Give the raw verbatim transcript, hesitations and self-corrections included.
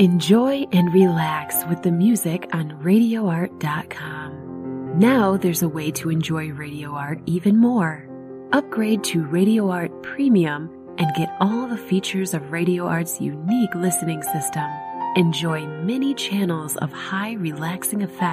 Enjoy and relax with the music on radio art dot com. Now there's a way to enjoy Radio Art even more. Upgrade to Radio Art Premium and get all the features of Radio Art's unique listening system. Enjoy many channels of high relaxing effects